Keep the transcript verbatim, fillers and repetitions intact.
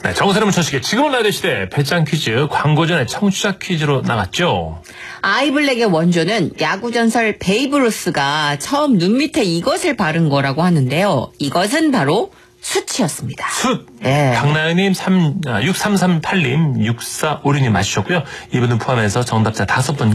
네, 정세롬 천식의 지금은 라디오 시대 배짱 퀴즈 광고 전에 청취자 퀴즈로 나갔죠. 아이블랙의 원조는 야구 전설 베이브 루스가 처음 눈 밑에 이것을 바른 거라고 하는데요. 이것은 바로 숯이었습니다. 숯! 예. 강나연님, 육삼삼팔 님, 육사오육 님 맞추셨고요. 이분들 포함해서 정답자 다섯 분